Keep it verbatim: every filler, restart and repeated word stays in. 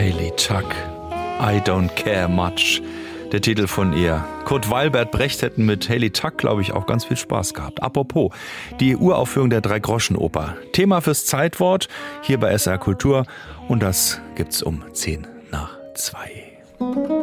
Haley Tuck, I don't care much. Der Titel von ihr. Kurt Weill, Bert Brecht hätten mit Haley Tuck, glaube ich, auch ganz viel Spaß gehabt. Apropos, die Uraufführung der Drei-Groschen-Oper. Thema fürs Zeitwort hier bei S R Kultur. Und das gibt's um zehn nach zwei.